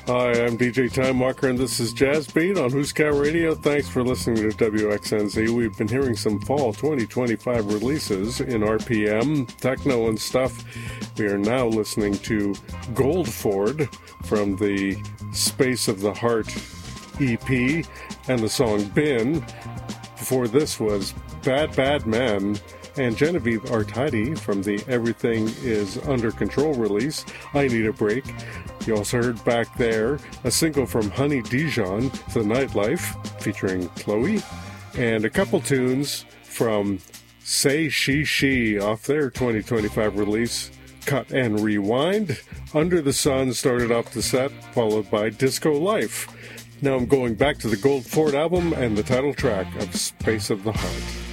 Hi, I'm DJ Time Walker, and this is Jazz Beat on Husker Radio. Thanks for listening to WXNZ. We've been hearing some fall 2025 releases in RPM, techno, and stuff. We are now listening to Goldford from the Space of the Heart EP and the song Bin. Before this was Bad Bad Man and Genevieve Artadi from the Everything is Under Control release, I Need a Break. You also heard back there a single from Honey Dijon, The Nightlife, featuring Chloe, and a couple tunes from Say She off their 2025 release, Cut and Rewind. Under the Sun started off the set, followed by Disco Life. Now I'm going back to the Goldford album and the title track of Space of the Heart.